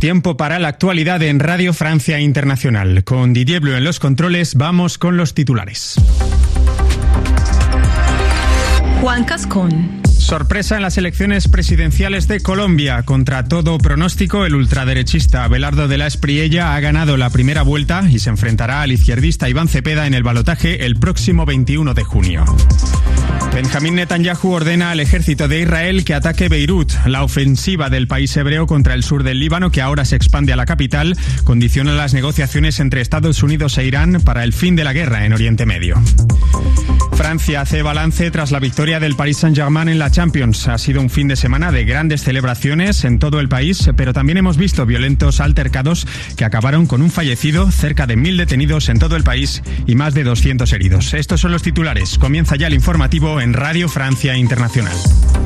Tiempo para la actualidad en Radio Francia Internacional. Con Didier Bleu en los controles, vamos con los titulares. Juan Cascón. Sorpresa en las elecciones presidenciales de Colombia. Contra todo pronóstico, el ultraderechista Abelardo de la Espriella ha ganado la primera vuelta y se enfrentará al izquierdista Iván Cepeda en el balotaje el próximo 21 de junio. Benjamín Netanyahu ordena al ejército de Israel que ataque Beirut. La ofensiva del país hebreo contra el sur del Líbano, que ahora se expande a la capital, condiciona las negociaciones entre Estados Unidos e Irán para el fin de la guerra en Oriente Medio. Francia hace balance tras la victoria del Paris Saint-Germain en la Champions. Ha sido un fin de semana de grandes celebraciones en todo el país, pero también hemos visto violentos altercados que acabaron con un fallecido, cerca de 1.000 detenidos en todo el país y más de 200 heridos. Estos son los titulares. Comienza ya el informativo en Radio Francia Internacional.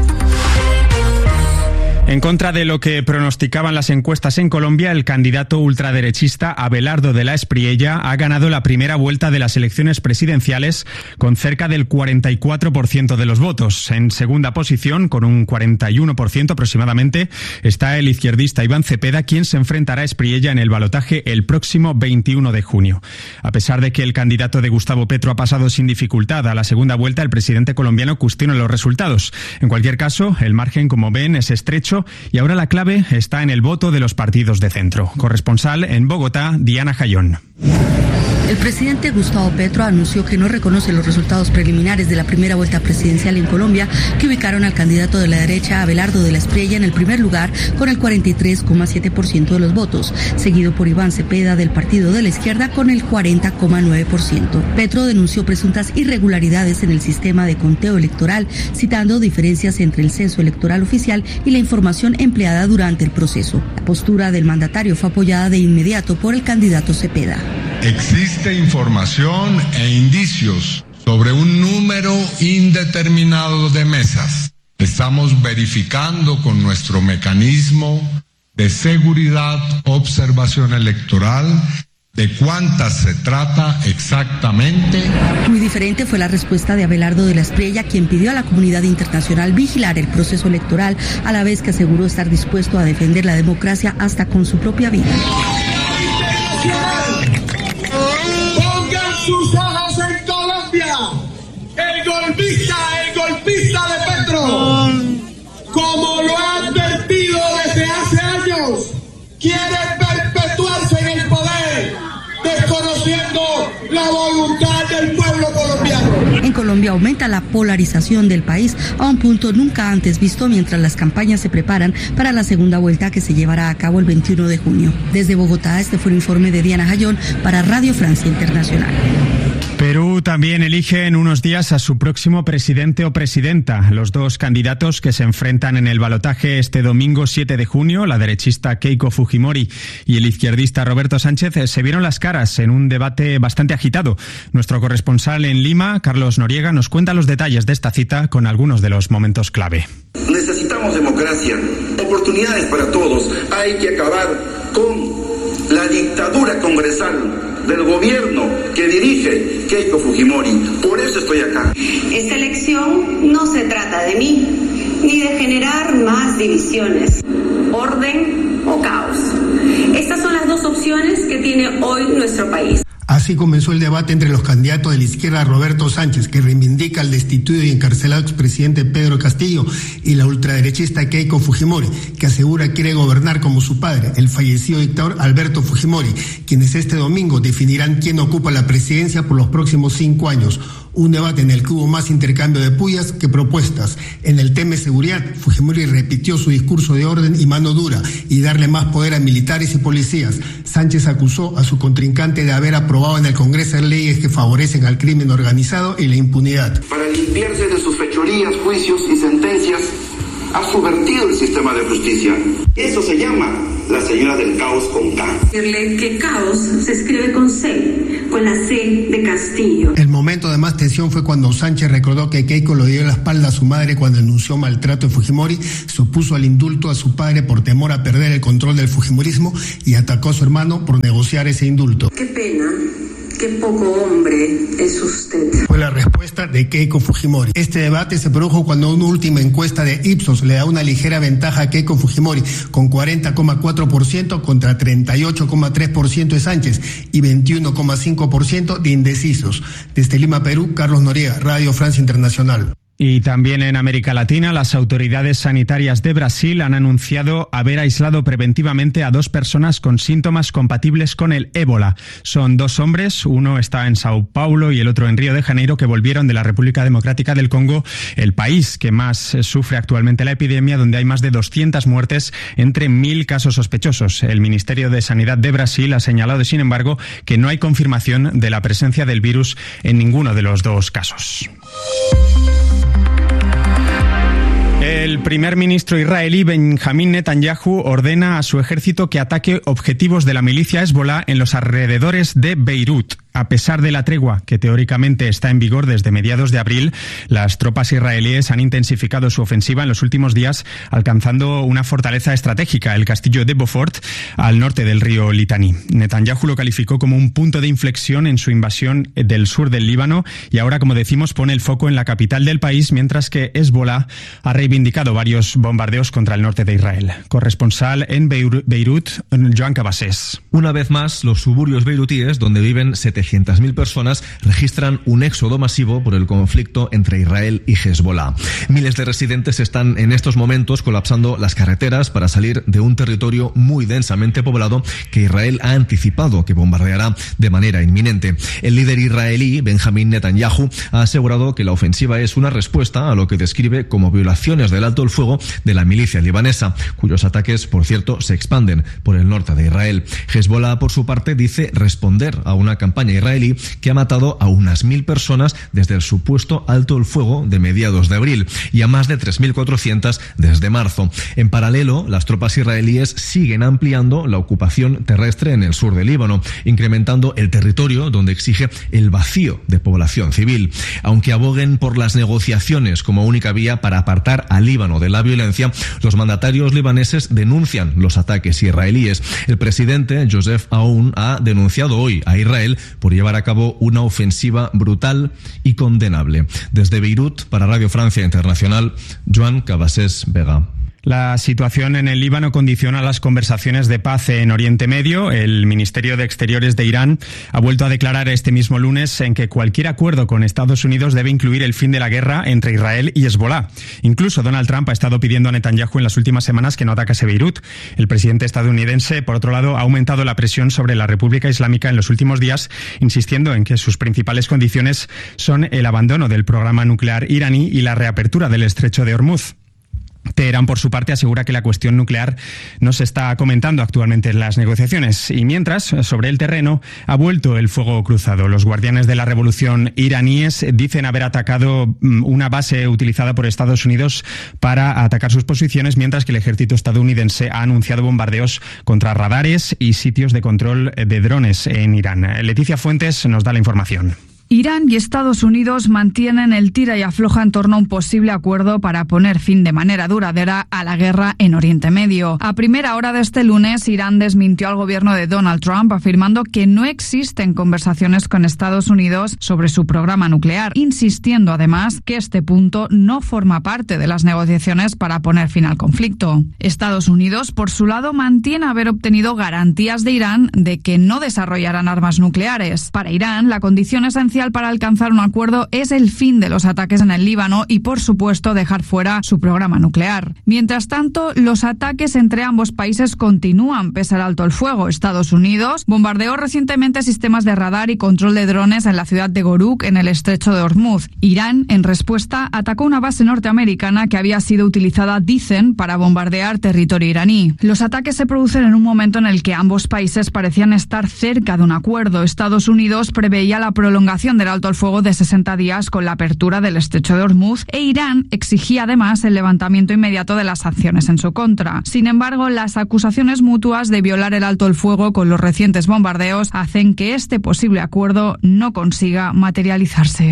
En contra de lo que pronosticaban las encuestas en Colombia, el candidato ultraderechista Abelardo de la Espriella ha ganado la primera vuelta de las elecciones presidenciales con cerca del 44% de los votos. En segunda posición, con un 41% aproximadamente, está el izquierdista Iván Cepeda, quien se enfrentará a Espriella en el balotaje el próximo 21 de junio. A pesar de que el candidato de Gustavo Petro ha pasado sin dificultad a la segunda vuelta, el presidente colombiano cuestiona los resultados. En cualquier caso, el margen, como ven, es estrecho y ahora la clave está en el voto de los partidos de centro. Corresponsal en Bogotá, Diana Jayón. El presidente Gustavo Petro anunció que no reconoce los resultados preliminares de la primera vuelta presidencial en Colombia, que ubicaron al candidato de la derecha, Abelardo de la Espriella, en el primer lugar con el 43,7% de los votos, seguido por Iván Cepeda del partido de la izquierda con el 40,9%. Petro denunció presuntas irregularidades en el sistema de conteo electoral, citando diferencias entre el censo electoral oficial y la información empleada durante el proceso. La postura del mandatario fue apoyada de inmediato por el candidato Cepeda. Existe información e indicios sobre un número indeterminado de mesas. Estamos verificando con nuestro mecanismo de seguridad observación electoral de cuántas se trata exactamente. Muy diferente fue la respuesta de Abelardo de la Espriella, quien pidió a la comunidad internacional vigilar el proceso electoral, a la vez que aseguró estar dispuesto a defender la democracia hasta con su propia vida. Sus ojos en Colombia. El golpista de Petro, como lo ha advertido desde hace años, quiere perpetuarse en el poder, desconociendo la voluntad del pueblo colombiano. En Colombia aumenta la polarización del país a un punto nunca antes visto, mientras las campañas se preparan para la segunda vuelta que se llevará a cabo el 21 de junio. Desde Bogotá, este fue un informe de Diana Jayón para Radio Francia Internacional. Perú también elige en unos días a su próximo presidente o presidenta. Los dos candidatos que se enfrentan en el balotaje este domingo 7 de junio, la derechista Keiko Fujimori y el izquierdista Roberto Sánchez, se vieron las caras en un debate bastante agitado. Nuestro corresponsal en Lima, Carlos Noriega, nos cuenta los detalles de esta cita con algunos de los momentos clave. Necesitamos democracia, oportunidades para todos. Hay que acabar con la dictadura congresal del gobierno que dirige Keiko Fujimori. Por eso estoy acá. Esta elección no se trata de mí, ni de generar más divisiones, orden o caos. Estas son las dos opciones que tiene hoy nuestro país. Así comenzó el debate entre los candidatos de la izquierda, Roberto Sánchez, que reivindica al destituido y encarcelado expresidente Pedro Castillo, y la ultraderechista Keiko Fujimori, que asegura quiere gobernar como su padre, el fallecido dictador Alberto Fujimori, quienes este domingo definirán quién ocupa la presidencia por los próximos 5 años. Un debate en el que hubo más intercambio de pullas que propuestas. En el tema de seguridad, Fujimori repitió su discurso de orden y mano dura y darle más poder a militares y policías. Sánchez acusó a su contrincante de haber aprobado en el Congreso leyes que favorecen al crimen organizado y la impunidad. Para limpiarse de sus fechorías, juicios y sentencias, ha subvertido el sistema de justicia. Eso se llama la señora del caos con K. Decirle que caos se escribe con C, con la C de Castillo. El momento de más tensión fue cuando Sánchez recordó que Keiko le dio la espalda a su madre cuando denunció maltrato de Fujimori, se opuso al indulto a su padre por temor a perder el control del fujimorismo y atacó a su hermano por negociar ese indulto. Qué pena Qué poco hombre es usted. Fue la respuesta de Keiko Fujimori. Este debate se produjo cuando una última encuesta de Ipsos le da una ligera ventaja a Keiko Fujimori, con 40,4% contra 38,3% de Sánchez y 21,5% de indecisos. Desde Lima, Perú, Carlos Noriega, Radio Francia Internacional. Y también en América Latina, las autoridades sanitarias de Brasil han anunciado haber aislado preventivamente a 2 personas con síntomas compatibles con el ébola. Son 2 hombres, uno está en Sao Paulo y el otro en Río de Janeiro, que volvieron de la República Democrática del Congo, el país que más sufre actualmente la epidemia, donde hay más de 200 muertes entre 1.000 casos sospechosos. El Ministerio de Sanidad de Brasil ha señalado, sin embargo, que no hay confirmación de la presencia del virus en ninguno de los 2 casos. El primer ministro israelí Benjamín Netanyahu ordena a su ejército que ataque objetivos de la milicia Hezbollah en los alrededores de Beirut. A pesar de la tregua que teóricamente está en vigor desde mediados de abril, las tropas israelíes han intensificado su ofensiva en los últimos días, alcanzando una fortaleza estratégica, el castillo de Beaufort, al norte del río Litani. Netanyahu lo calificó como un punto de inflexión en su invasión del sur del Líbano y ahora, como decimos, pone el foco en la capital del país, mientras que Hezbollah ha reivindicado varios bombardeos contra el norte de Israel. Corresponsal en Beirut, Joan Cabasés. Una vez más, los suburbios beirutíes, donde viven 700.000 personas, registran un éxodo masivo por el conflicto entre Israel y Hezbollah. Miles de residentes están en estos momentos colapsando las carreteras para salir de un territorio muy densamente poblado que Israel ha anticipado que bombardeará de manera inminente. El líder israelí, Benjamín Netanyahu, ha asegurado que la ofensiva es una respuesta a lo que describe como violaciones del alto el fuego de la milicia libanesa, cuyos ataques, por cierto, se expanden por el norte de Israel. Hezbollah, por su parte, dice responder a una campaña israelí que ha matado a unas 1.000 personas desde el supuesto alto el fuego de mediados de abril y a más de 3.400 desde marzo. En paralelo, las tropas israelíes siguen ampliando la ocupación terrestre en el sur del Líbano, incrementando el territorio donde exige el vacío de población civil. Aunque aboguen por las negociaciones como única vía para apartar al Líbano de la violencia, los mandatarios libaneses denuncian los ataques israelíes. El presidente Joseph Aoun ha denunciado hoy a Israel por llevar a cabo una ofensiva brutal y condenable. Desde Beirut, para Radio Francia Internacional, Joan Cabasés Vega. La situación en el Líbano condiciona las conversaciones de paz en Oriente Medio. El Ministerio de Exteriores de Irán ha vuelto a declarar este mismo lunes en que cualquier acuerdo con Estados Unidos debe incluir el fin de la guerra entre Israel y Hezbollah. Incluso Donald Trump ha estado pidiendo a Netanyahu en las últimas semanas que no atacase Beirut. El presidente estadounidense, por otro lado, ha aumentado la presión sobre la República Islámica en los últimos días, insistiendo en que sus principales condiciones son el abandono del programa nuclear iraní y la reapertura del estrecho de Hormuz. Teherán, por su parte, asegura que la cuestión nuclear no se está comentando actualmente en las negociaciones. Y mientras, sobre el terreno, ha vuelto el fuego cruzado. Los guardianes de la revolución iraníes dicen haber atacado una base utilizada por Estados Unidos para atacar sus posiciones, mientras que el ejército estadounidense ha anunciado bombardeos contra radares y sitios de control de drones en Irán. Leticia Fuentes nos da la información. Irán y Estados Unidos mantienen el tira y afloja en torno a un posible acuerdo para poner fin de manera duradera a la guerra en Oriente Medio. A primera hora de este lunes, Irán desmintió al gobierno de Donald Trump, afirmando que no existen conversaciones con Estados Unidos sobre su programa nuclear, insistiendo además que este punto no forma parte de las negociaciones para poner fin al conflicto. Estados Unidos, por su lado, mantiene haber obtenido garantías de Irán de que no desarrollarán armas nucleares. Para Irán, la condición esencial para alcanzar un acuerdo es el fin de los ataques en el Líbano y, por supuesto, dejar fuera su programa nuclear. Mientras tanto, los ataques entre ambos países continúan pese al alto el fuego. Estados Unidos bombardeó recientemente sistemas de radar y control de drones en la ciudad de Goruk, en el estrecho de Hormuz. Irán, en respuesta, atacó una base norteamericana que había sido utilizada, dicen, para bombardear territorio iraní. Los ataques se producen en un momento en el que ambos países parecían estar cerca de un acuerdo. Estados Unidos preveía la prolongación del alto el fuego de 60 días con la apertura del estrecho de Hormuz e Irán exigía además el levantamiento inmediato de las sanciones en su contra. Sin embargo, las acusaciones mutuas de violar el alto el fuego con los recientes bombardeos hacen que este posible acuerdo no consiga materializarse.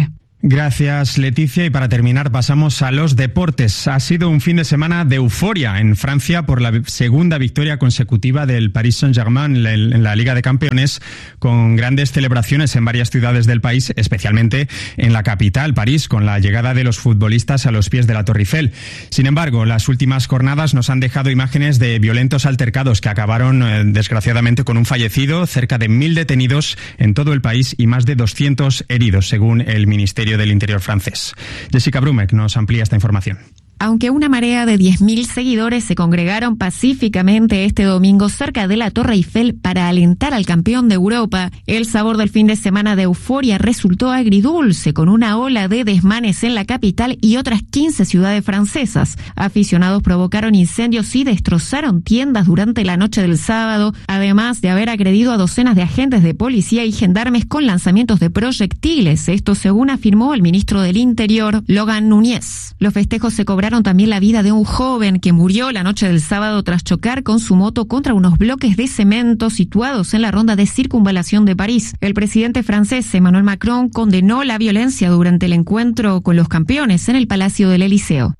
Gracias, Leticia. Y para terminar, pasamos a los deportes. Ha sido un fin de semana de euforia en Francia por la segunda victoria consecutiva del Paris Saint-Germain en la Liga de Campeones, con grandes celebraciones en varias ciudades del país, especialmente en la capital, París, con la llegada de los futbolistas a los pies de la Torre Eiffel. Sin embargo, las últimas jornadas nos han dejado imágenes de violentos altercados que acabaron, desgraciadamente, con un fallecido, cerca de 1.000 detenidos en todo el país y más de 200 heridos, según el Ministerio del Interior francés. Jessica Brumek nos amplía esta información. Aunque una marea de 10.000 seguidores se congregaron pacíficamente este domingo cerca de la Torre Eiffel para alentar al campeón de Europa, el sabor del fin de semana de euforia resultó agridulce, con una ola de desmanes en la capital y otras 15 ciudades francesas. Aficionados provocaron incendios y destrozaron tiendas durante la noche del sábado, además de haber agredido a docenas de agentes de policía y gendarmes con lanzamientos de proyectiles. Esto según afirmó el ministro del Interior, Logan Núñez. Los festejos se cobraron también la vida de un joven que murió la noche del sábado tras chocar con su moto contra unos bloques de cemento situados en la ronda de circunvalación de París. El presidente francés Emmanuel Macron condenó la violencia durante el encuentro con los campeones en el Palacio del Elíseo.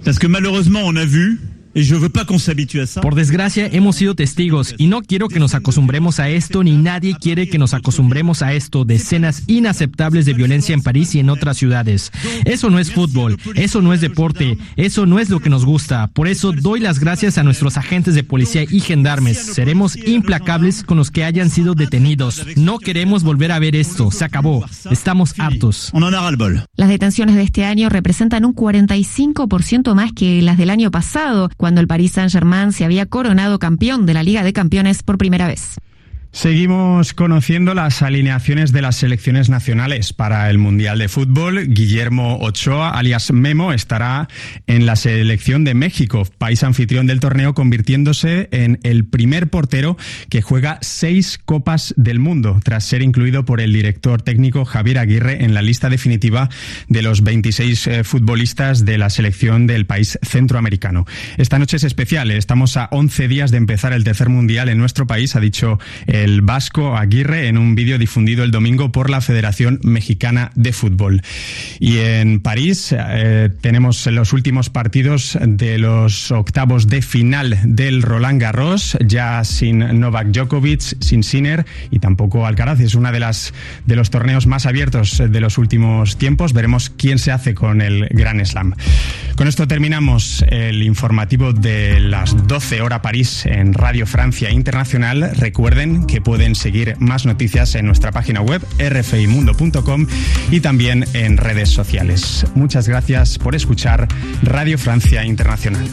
Por desgracia, hemos sido testigos y no quiero que nos acostumbremos a esto, ni nadie quiere que nos acostumbremos a esto, de escenas inaceptables de violencia en París y en otras ciudades. Eso no es fútbol, eso no es deporte, eso no es lo que nos gusta. Por eso doy las gracias a nuestros agentes de policía y gendarmes. Seremos implacables con los que hayan sido detenidos. No queremos volver a ver esto, se acabó. Estamos hartos. Las detenciones de este año representan un 45% más que las del año pasado, cuando el Paris Saint-Germain se había coronado campeón de la Liga de Campeones por primera vez. Seguimos conociendo las alineaciones de las selecciones nacionales para el Mundial de Fútbol. Guillermo Ochoa, alias Memo, estará en la selección de México, país anfitrión del torneo, convirtiéndose en el primer portero que juega 6 Copas del Mundo, tras ser incluido por el director técnico Javier Aguirre en la lista definitiva de los 26 futbolistas de la selección del país centroamericano. Esta noche es especial, estamos a 11 días de empezar el tercer Mundial en nuestro país, ha dicho el vasco Aguirre en un vídeo difundido el domingo por la Federación Mexicana de Fútbol. Y en París tenemos los últimos partidos de los octavos de final del Roland Garros, ya sin Novak Djokovic, sin Sinner y tampoco Alcaraz. Es una de los torneos más abiertos de los últimos tiempos. Veremos quién se hace con el Grand Slam. Con esto terminamos el informativo de las 12 hora París en Radio Francia Internacional. Recuerden que pueden seguir más noticias en nuestra página web rfimundo.com y también en redes sociales. Muchas gracias por escuchar Radio Francia Internacional.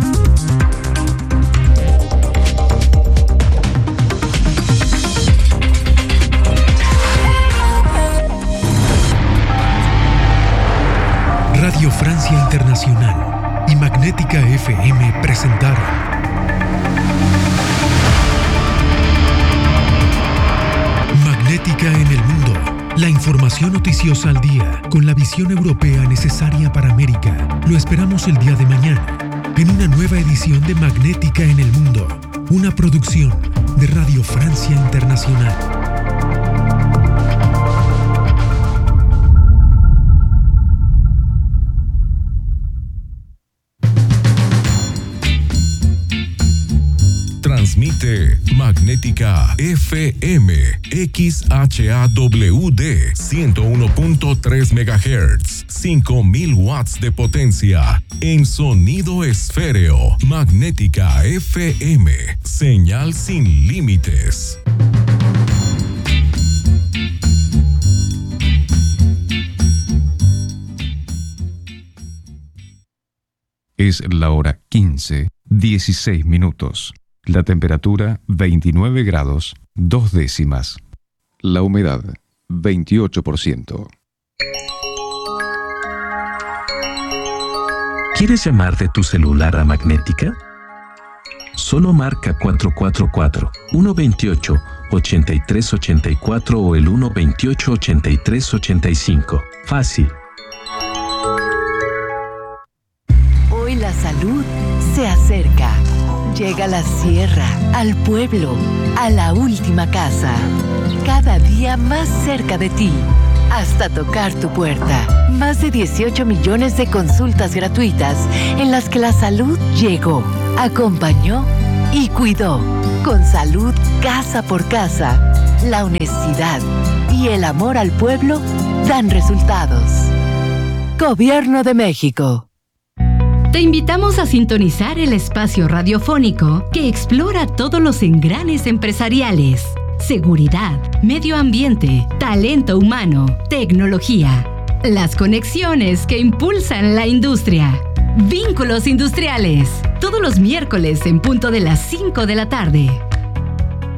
Radio Francia Internacional y Magnética FM presentaron Magnética en el Mundo, la información noticiosa al día, con la visión europea necesaria para América. Lo esperamos el día de mañana, en una nueva edición de Magnética en el Mundo, una producción de Radio Francia Internacional. Transmite Magnética FM XHAWD 101.3 MHz, 5000 watts de potencia en sonido esféreo. Magnética FM, señal sin límites. Es la hora 15:16. La temperatura 29 grados 2 décimas. La humedad 28%. ¿Quieres llamar de tu celular a Magnética? Solo marca 444-128-8384 o el 128-8385. Fácil. Hoy la salud se acerca. Llega a la sierra, al pueblo, a la última casa. Cada día más cerca de ti. hasta tocar tu puerta. Más de 18 millones de consultas gratuitas en las que la salud llegó, acompañó y cuidó. Con salud casa por casa, la honestidad y el amor al pueblo dan resultados. Gobierno de México. Te invitamos a sintonizar el espacio radiofónico que explora todos los engranes empresariales: seguridad, medio ambiente, talento humano, tecnología. Las conexiones que impulsan la industria. Vínculos Industriales. Todos los miércoles en punto de las 5 de la tarde.